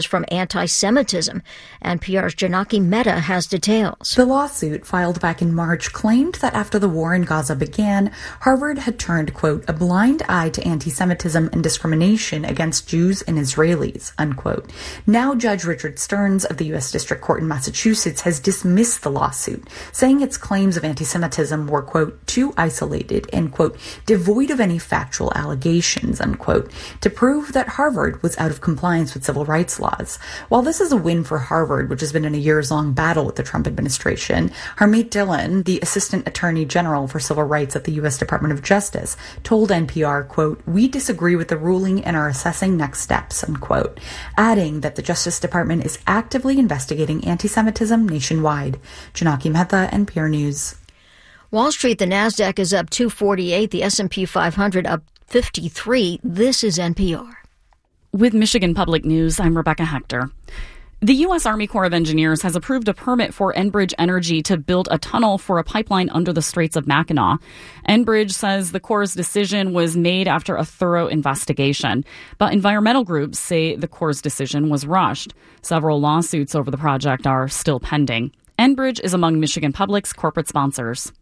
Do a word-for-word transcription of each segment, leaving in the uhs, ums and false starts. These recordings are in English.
from anti-Semitism. N P R's Janaki Mehta has details. The lawsuit, filed back in March, claimed that after the war in Gaza began, Harvard had turned, quote, a blind eye to anti-Semitism and discrimination against Jews and Israelis, unquote. Now Judge Richard Stearns of the U S District Court in Massachusetts has dismissed the lawsuit, saying its claims of anti-Semitism were, quote, too isolated and, quote, devoid of any factual allegations, unquote, to prove that Harvard was out of compliance with civil rights laws. While this is a win for Harvard, which has been in a years-long battle with the Trump administration, Harmeet Dillon, the Assistant Attorney General for Civil Rights at the U S Department of Justice, told N P R, quote, we disagree with the ruling and are assessing next steps, unquote, adding that the Justice Department is actively investigating anti-Semitism nationwide. Janaki Mehta, N P R News. Wall Street, the Nasdaq is up two forty-eight, the S and P five hundred up fifty-three. This is N P R. With Michigan Public News, I'm Rebecca Hector. The U S. Army Corps of Engineers has approved a permit for Enbridge Energy to build a tunnel for a pipeline under the Straits of Mackinac. Enbridge says the Corps' decision was made after a thorough investigation, but environmental groups say the Corps' decision was rushed. Several lawsuits over the project are still pending. Enbridge is among Michigan Public's corporate sponsors.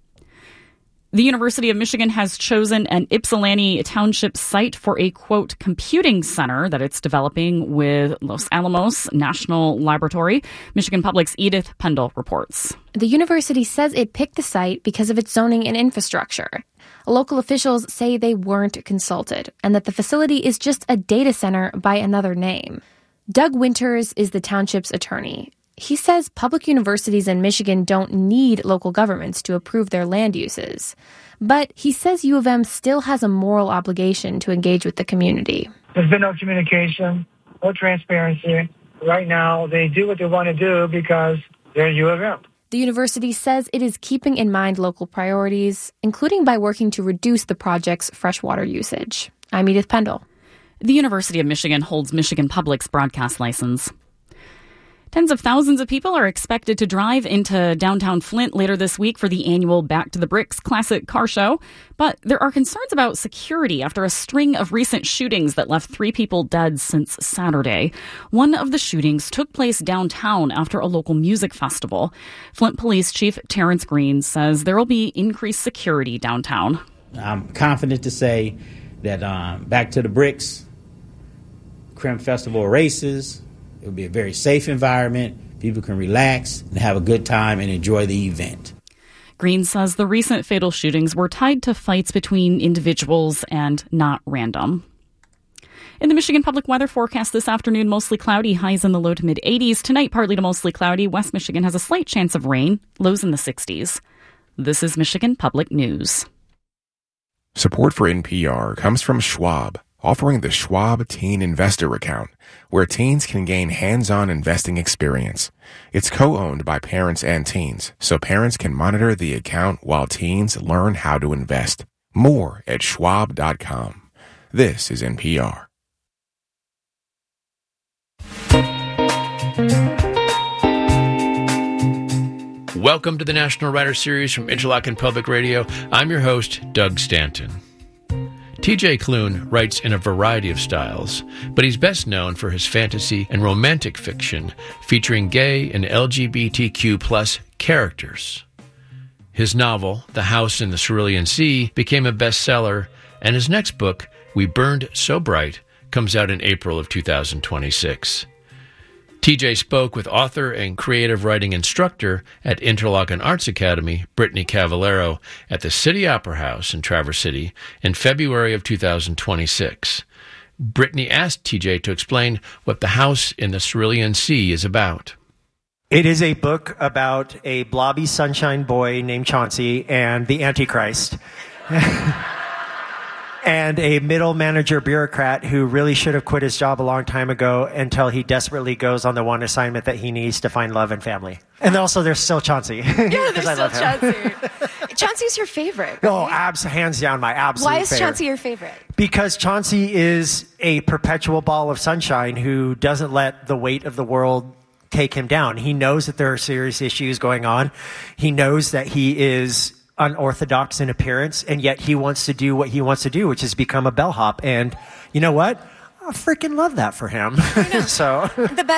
The University of Michigan has chosen an Ypsilanti Township site for a, quote, computing center that it's developing with Los Alamos National Laboratory. Michigan Public's Edith Pendle reports. The university says it picked the site because of its zoning and infrastructure. Local officials say they weren't consulted and that the facility is just a data center by another name. Doug Winters is the township's attorney. He says public universities in Michigan don't need local governments to approve their land uses. But he says U of M still has a moral obligation to engage with the community. There's been no communication, no transparency. Right now, they do what they want to do because they're U of M. The university says it is keeping in mind local priorities, including by working to reduce the project's freshwater usage. I'm Edith Pendle. The University of Michigan holds Michigan Public's broadcast license. Tens of thousands of people are expected to drive into downtown Flint later this week for the annual Back to the Bricks Classic Car Show. But there are concerns about security after a string of recent shootings that left three people dead since Saturday. One of the shootings took place downtown after a local music festival. Flint Police Chief Terrence Green says there will be increased security downtown. I'm confident to say that um, Back to the Bricks, Creme Festival races, it will be a very safe environment. People can relax and have a good time and enjoy the event. Green says the recent fatal shootings were tied to fights between individuals and not random. In the Michigan Public Weather forecast this afternoon, mostly cloudy, highs in the low to mid eighties. Tonight, partly to mostly cloudy. West Michigan has a slight chance of rain, lows in the sixties. This is Michigan Public News. Support for N P R comes from Schwab, offering the Schwab Teen Investor Account, where teens can gain hands-on investing experience. It's co-owned by parents and teens, so parents can monitor the account while teens learn how to invest. More at schwab dot com. This is N P R. Welcome to the National Writer Series from Interlochen Public Radio. I'm your host, Doug Stanton. T J Klune writes in a variety of styles, but he's best known for his fantasy and romantic fiction featuring gay and L G B T Q plus characters. His novel, The House in the Cerulean Sea, became a bestseller, and his next book, We Burned So Bright, comes out in April of two thousand twenty-six. T J spoke with author and creative writing instructor at Interlochen Arts Academy, Brittany Cavallero, at the City Opera House in Traverse City in February of two thousand twenty-six. Brittany asked T J to explain what The House in the Cerulean Sea is about. It is a book about a blobby sunshine boy named Chauncey and the Antichrist. And a middle manager bureaucrat who really should have quit his job a long time ago until he desperately goes on the one assignment that he needs to find love and family. And also there's still Chauncey. Yeah, there's still Chauncey. Chauncey's your favorite. Right? Oh, abs, hands down, my absolute favorite. Why is favorite. Chauncey your favorite? Because Chauncey is a perpetual ball of sunshine who doesn't let the weight of the world take him down. He knows that there are serious issues going on. He knows that he is unorthodox in appearance, and yet he wants to do what he wants to do, which is become a bellhop. And you know what? I freaking love that for him. so The best